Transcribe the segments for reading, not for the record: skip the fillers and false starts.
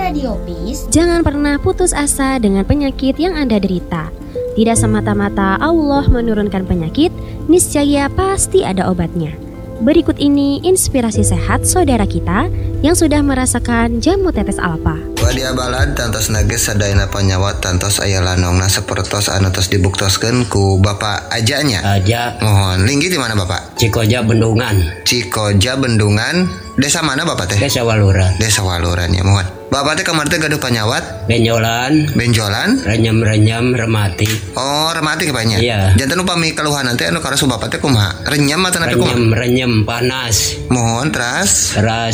Radio Peace. Jangan pernah putus asa dengan penyakit yang Anda derita. Tidak semata-mata Allah menurunkan penyakit, niscaya pasti ada obatnya. Berikut ini inspirasi sehat saudara kita yang sudah merasakan jamu tetes alfa. Wadia balad tantos nages sadayana panyawat tantos aya lanongna sapertos anu tos dibuktoskeun ku Bapak Ajanya. Aja. Mohon linggih di mana Bapak? Cikoja Bendungan. Cikoja Bendungan. Desa mana Bapak teh? Desa Waluran. Desa Waluran ya, mohon. Bapak teh kamar teh gaduh panyawat? Benjolan. Benjolan? Renyam-renyam rematik. Oh, rematik banyak. Iya. Janten upami keluhan nanti anu karasu Bapak teh kumaha? Renyam atau nanti kumaha? Renyam panas. Mohon teras.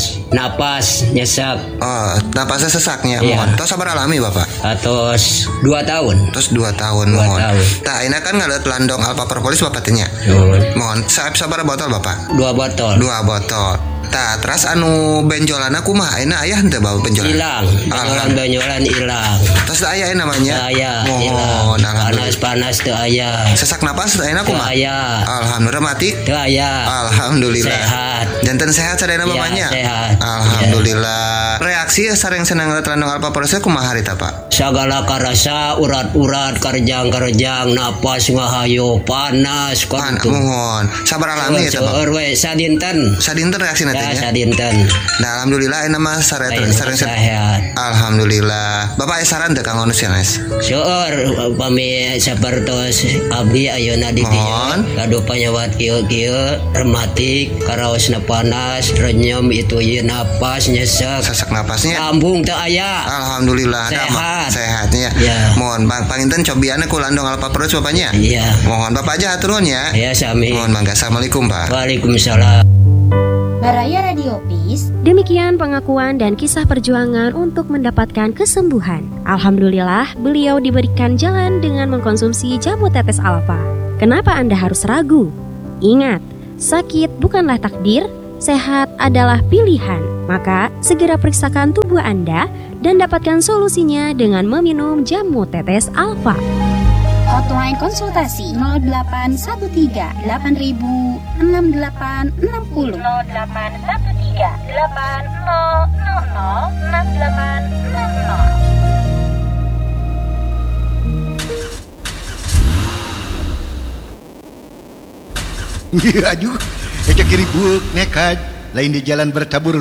Napas nyesek. Oh, napasnya sesaknya. Iya. Mohon. Tos sabar alami Bapak. Atos 2 tahun. Terus 2 tahun 2 mohon. tahun. Tah ayeuna kan ngalet landong alfa propolis Bapak teh nya. Mohon sabar botol Bapak. 2 botol. 2 botol. Tah terus anu benjolanna kumaha ayeuna aya henteu bawa benjolan? Hilang. Benjolan hilang. Terus aya namanya? Aya. Mohon Panas teu aya. Sesak napas ayeuna kumaha? Aya. Alhamdulillah mati. Teu aya. Alhamdulillah. Sehat. Janten sehat sadayana bapaknya? Sehat. Alhamdulillah. Reaksi sareng senang landong alfa propolis kumaha harita Pak? Sagala karasa urat-urat karjang-karjang napas ngahayu panas Mohon sabar alami ya Pak. Sadinten reaksi nanti ya. Sadinten. Nah alhamdulillah ini mah sareng sehat. Alhamdulillah. Bapak aya saran teu Kang Onus ya Nes? Seueur upami sapertos abdi ayeuna di dieu gaduh panyawat kieu rematik karaosna panas renyem itu ieu napas nyesek sesak napasnya lambung teu aya. Alhamdulillah sehatnya ya. Mohon panginten cobianna ku landong alfa propolis Bapaknya. Iya. Mohon Bapak aja aturun ya. Ya sami. Mohon mangga. Assalamualaikum Pak. Waalaikumsalam. Baraya Radio Peace. Demikian pengakuan dan kisah perjuangan untuk mendapatkan kesembuhan. Alhamdulillah, beliau diberikan jalan dengan mengkonsumsi jamu tetes alfa. Kenapa Anda harus ragu? Ingat, sakit bukanlah takdir, sehat adalah pilihan. Maka, segera periksakan tubuh Anda dan dapatkan solusinya dengan meminum jamu tetes alfa. Hotline konsultasi 0813 8000 6860 0813 8000 6860. Aduh, ecek kiri buk nekat, lain di jalan bertabur